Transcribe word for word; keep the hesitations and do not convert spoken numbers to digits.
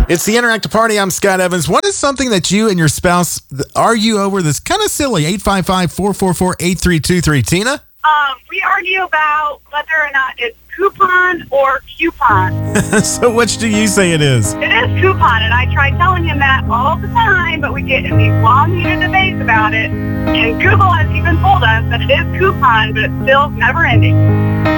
It's the Interactive Party. I'm Scott Evans. What is something that you and your spouse argue over that's kind of silly? eight five five, four four four, eight three two three. Tina? Um, we argue about whether or not it's coupon or coupon. So which do you say it is? It is coupon, and I try telling him that all the time, but we get in these long heated debates about it. And Google has even told us that it is coupon, but it's still never ending.